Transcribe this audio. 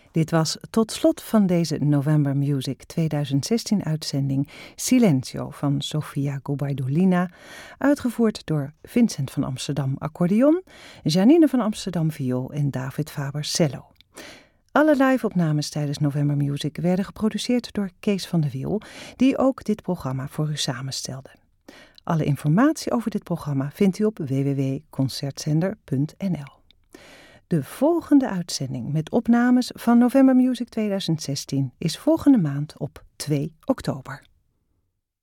Dit was tot slot van deze November Music 2016 uitzending Silenzio van Sofia Gubaidulina, uitgevoerd door Vincent van Amsterdam accordeon, Janine van Amsterdam viool en David Faber cello. Alle live-opnames tijdens November Music werden geproduceerd door Kees van de Wiel, die ook dit programma voor u samenstelde. Alle informatie over dit programma vindt u op www.concertzender.nl. De volgende uitzending met opnames van November Music 2016 is volgende maand op 2 oktober.